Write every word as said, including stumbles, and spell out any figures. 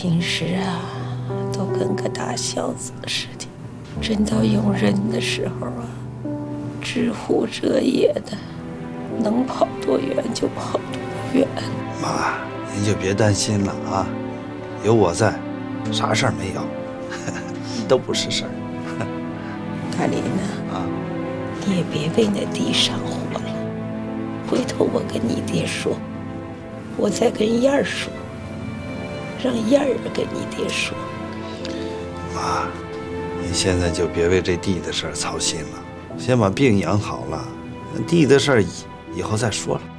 平时啊，都跟个大小子似的，真到用人的时候啊，知乎者也的，能跑多远就跑多远。 妈，您就别担心了啊，有我在，啥事儿没有，都不是事儿。 大林呢？ 啊， 你也别为那地上火了，回头我跟你爹说，我再跟燕儿说，让燕儿跟你爹说。 妈，您现在就别为这地的事儿操心了，先把病养好了，地的事儿以以后再说了。